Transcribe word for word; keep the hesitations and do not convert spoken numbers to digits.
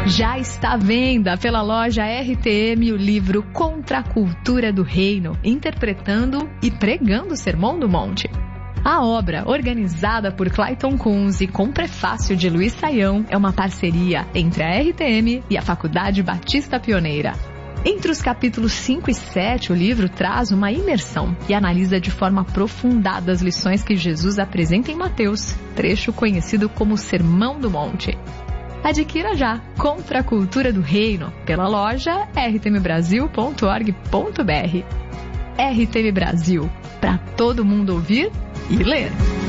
Já está à venda pela loja R T M o livro Contra a Cultura do Reino, interpretando e pregando o Sermão do Monte. A obra, organizada por Clayton Kunze com prefácio de Luiz Saião, é uma parceria entre a R T M e a Faculdade Batista Pioneira. Entre os capítulos cinco e sete, o livro traz uma imersão e analisa de forma aprofundada as lições que Jesus apresenta em Mateus, trecho conhecido como Sermão do Monte. Adquira já Contra a Cultura do Reino pela loja r t m brasil ponto org ponto b r. R T M Brasil, para todo mundo ouvir e ler.